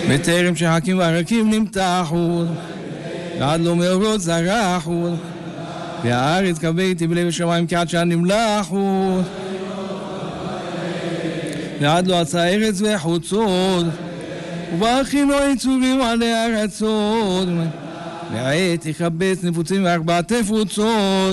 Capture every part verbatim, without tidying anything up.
בטרם שחקים והרקים נמתחו ועד לא מאורות זרחו והארץ כביתי בלב השמיים כעד שנמלחו ועד לא עשה ארץ וחוצות ובאכינו יצורים עלי ארצות ועת יכבץ נפוצים וארבע תפוצות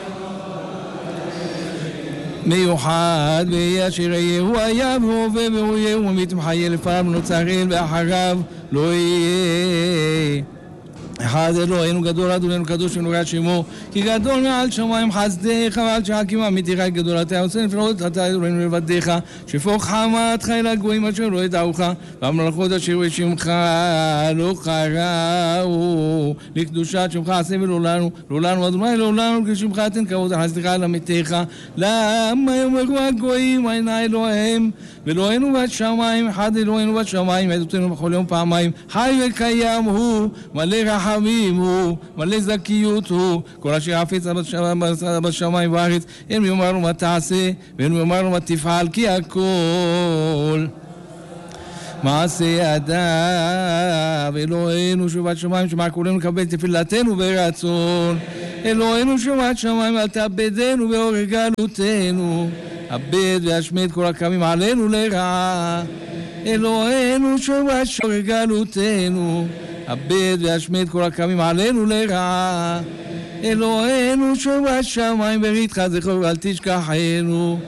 מיוחד ויהיה אשר יהיה הוא היה והווה והוא יהיה ומתמחיה לפניו ונוצר ואחריו לא יהיה אחד אלוהינו גדול אדוננו קדוש ונורא שמו כי גדול מעל שמיים חסדיך ועל שחקים אמיתיך גדול אתה עושה נפלאות אתה אלוהינו לבדיך שפוך חמתך אל הגויים אשר לא ידעוך והמלכות אשר בשמך לא קראו לקדושת שמך עשה ולעולנו לעולנו אדוני לעולנו כשמך תן כבוד חסדיך על אמיתיך למה יאמרו הגויים אינה אלוהים ואלוהינו בת שמיים אחד אלוהינו בת שמיים עדותנו בכל יום פעמיים חי וקיים הוא מלא רחמים הוא מלא זכיות הוא כל אשר חפץ בשמיים וארץ אין יאמר מה תעשה ואין יאמר מה תפעל כי הכל מעשה ידיו אלוהינו שבת שמיים שמע כולנו לקבל תפילתנו ברצון אלוהינו שבת שמיים אל תאבדנו באורך גלותנו אבד והשמד כל הקמים עלינו לרעה אלוהינו שבת באורך גלותנו אבד והשמד כל הקמים עלינו לרעה אלוהינו שבת שמיים בריתך זכור ואל תשכחנו